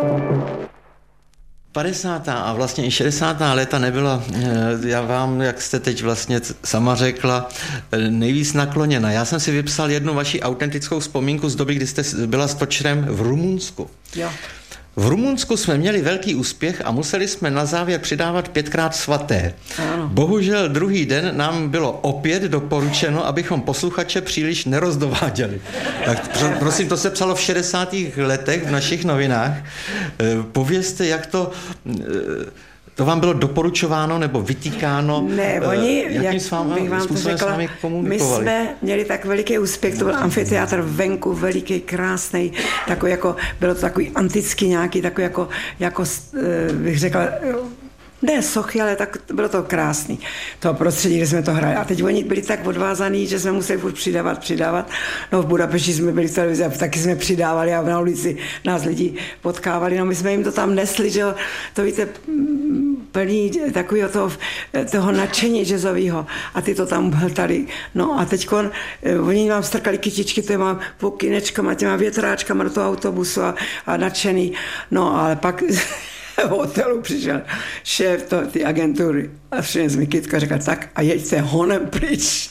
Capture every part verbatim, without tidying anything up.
padesátá a vlastně i šedesátá léta nebyla, já vám, jak jste teď vlastně sama řekla, nejvíc nakloněna. Já jsem si vypsal jednu vaši autentickou vzpomínku z doby, kdy jste byla s Točerem v Rumunsku. Jo. V Rumunsku jsme měli velký úspěch a museli jsme na závěr přidávat pětkrát svaté. Ano. Bohužel druhý den nám bylo opět doporučeno, abychom posluchače příliš nerozdováděli. Tak prosím, to se psalo v šedesátých letech v našich novinách. Povězte, jak to... To vám bylo doporučováno nebo vytýkáno? Ne, oni, jakým jak s vámi, bych vám to řekla, my jsme měli tak veliký úspěch, to byl amfiteátr venku, veliký, krásný, takový jako, bylo to takový antický nějaký, takový jako, jako bych řekla, ne sochy, ale tak bylo to krásný, to prostředí, kde jsme to hráli. A teď oni byli tak odvázaný, že jsme museli furt přidávat, přidávat. No v Budapešti jsme byli v televizi a taky jsme přidávali a na ulici nás lidi potkávali. No my jsme jim to tam nesli, že jo, to víte, plný takového toho, toho nadšení jazzového a ty to tam hltali. No a teď oni vám strkali kytičky těma pokinečkama, těma větráčkama do toho autobusu a, a nadšený. No ale pak v hotelu přišel šéf to, ty agentury a přines mi kytka a říkal, tak a jeďte honem pryč.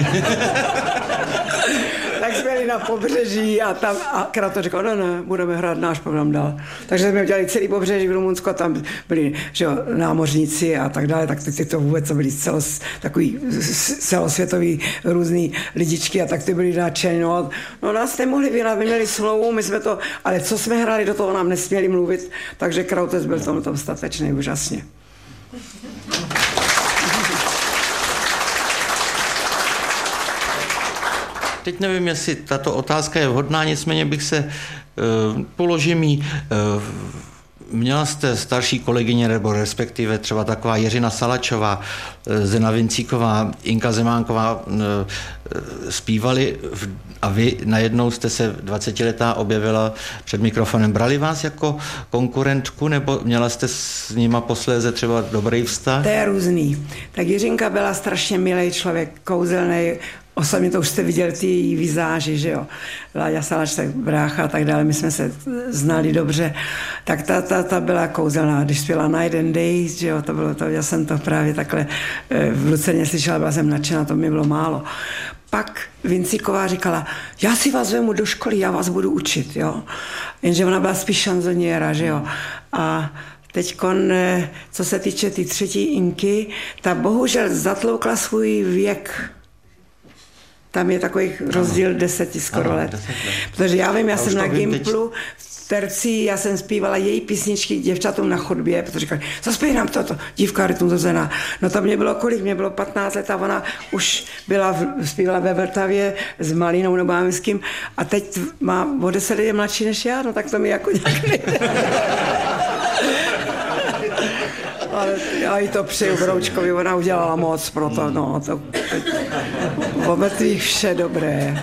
Tak jsme jeli na pobřeží a tam a krát to říkal, no ne, budeme hrát náš program dál. Takže jsme udělali celý pobřeží v Rumunsku a tam byli že jo, námořníci a tak dále, tak ty to vůbec byli celos, takový celosvětový různý lidičky a tak ty byli nadšení. No, no nás nemohli vynat, my měli slovu, my jsme to, ale co jsme hráli, do toho nám nesměli mluvit, takže Krautes byl tomu tom statečný, úžasně. Teď nevím, jestli tato otázka je vhodná, nicméně bych se uh, položím jí. Uh, měla jste starší kolegyně, nebo respektive třeba taková Jiřina Salačová, Zena Vincíková, Inka Zemánková uh, zpívali v, a vy najednou jste se dvacetiletá objevila před mikrofonem. Brali vás jako konkurentku, nebo měla jste s nima posléze třeba dobrý vztah? To je různý. Tak Jiřinka byla strašně milý člověk, kouzelný. Osobně to už jste viděli ty její vizáži, že jo. Láďa Salač, tak brácha a tak dále, my jsme se znali dobře. Tak ta, ta, ta byla kouzelná, když zpěla Night and Day, že jo, to bylo to, já jsem to právě takhle v Lucerně slyšela, byla jsem nadšená, to mi bylo málo. Pak Vincíková říkala, já si vás vemu do školy, já vás budu učit, jo. Jenže ona byla spíš šanzoniéra, že jo. A teďkon, co se týče ty třetí Inky, ta bohužel zatloukla svůj věk. Tam je takový rozdíl deseti skoro ano, let. let. Protože já vím, já, já jsem na Gimplu v tercí, já jsem zpívala její písničky děvčatům na chodbě, protože říkali, zaspěj nám toto, dívka rytmu zrozená. No tam mě bylo kolik? Mě bylo patnáct let a ona už byla v, zpívala ve Vltavě s Malinou nebo s kým a teď má o deset let mladší než já, no tak to mi jako nějak nejde. Ale já jí to přeju Broučkovi, ona udělala moc pro to, no, to, o mrtvých vše dobré.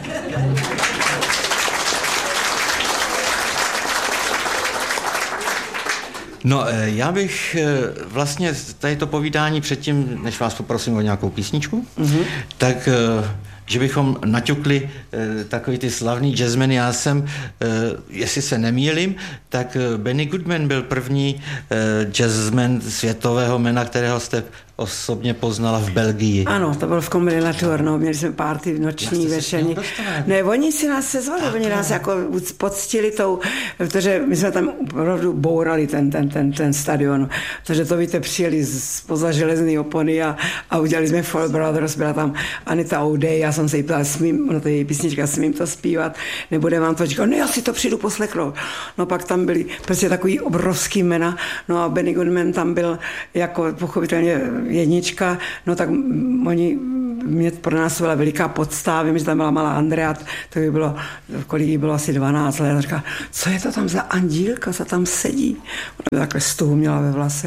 No, já bych vlastně tady to povídání předtím, než vás poprosím o nějakou písničku, mm-hmm. tak že bychom naťukli e, takový ty slavný jazzmeny. Já jsem, e, jestli se nemýlím, tak Benny Goodman byl první e, jazzman světového jména, kterého jste osobně poznala v Belgii. Ano, to bylo v Comedy La Tour, no, měli jsme party noční, večerní. Ne, oni si nás sezvali, oni nás jako poctili tou, protože my jsme tam opravdu bourali ten, ten, ten, ten stadion, protože to víte, přijeli spoza železné opony a, a udělali jsme Fall Brothers, byla tam Anita O'Day, já jsem se jí ptala, smím, no to je její písnička, smím to zpívat, nebude vám to říkat, no já si to přijdu poslechnout. No pak tam byli prostě takový obrovský jména, no a Benny Goodman tam byl jako pochopitelně jednička, no tak oni, mě pro nás byla veliká podsta, vím, že tam byla malá Andrea, to by bylo, kolik jí bylo asi dvanáct let, říká, co je to tam za andílka, co tam sedí? Ona by takhle stuhu měla ve vlasech.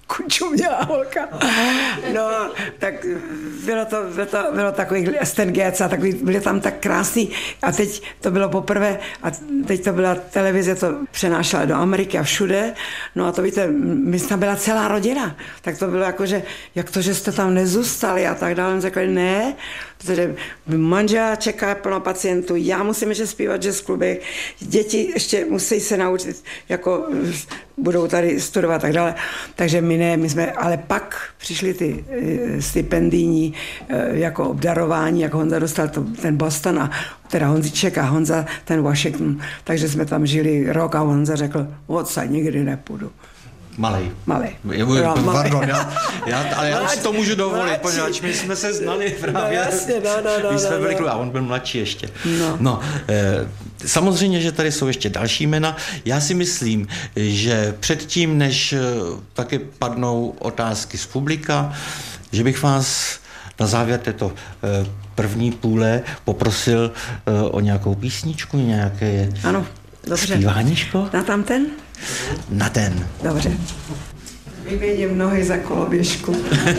kuču měla holka. No, tak bylo to, bylo to bylo takový Stengec a takový, byly tam tak krásný. A teď to bylo poprvé, a teď to byla televize, to přenášela do Ameriky a všude. No a to víte, my tam byla celá rodina. Tak to bylo jako, že jak to, že jste tam nezůstali a tak dále. On řekli, ne, protože manžela čeká plno pacientů, já musím ještě zpívat jazz v klubech, děti ještě musí se naučit, jako budou tady studovat a tak dále. Takže my ne, my jsme, ale pak přišly ty e, stipendijní e, jako obdarování, jako Honza dostal to, ten Boston a teda Honziček a Honza ten Washington. Takže jsme tam žili rok a Honza řekl, odsaď nikdy nepůjdu. Malej. Malej. Jo, pardon, já, já, ale já už si to můžu dovolit, poněvadž my jsme se znali právě. No jasně, no, no, no. Když jsme no, byli, no. A on byl mladší ještě. No. no eh, samozřejmě, že tady jsou ještě další jména. Já si myslím, že předtím, než taky padnou otázky z publika, že bych vás na závěr této eh, první půle poprosil eh, o nějakou písničku, nějaké ano, dobře. Zpíváníčko? Na tamten? Na ten. Dobře. Vyměním nohy za koloběžku.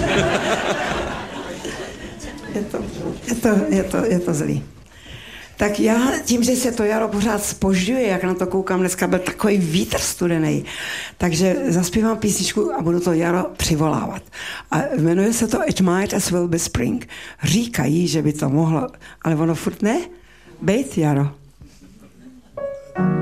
je, to, je, to, je, to, je to zlý. Tak já tím, že se to jaro pořád zpožďuje, jak na to koukám, dneska byl takový vítr studený, takže zaspívám písničku a budu to jaro přivolávat. A jmenuje se to It Might As Well Be Spring. Říkají, že by to mohlo, ale ono furt ne, bejt jaro.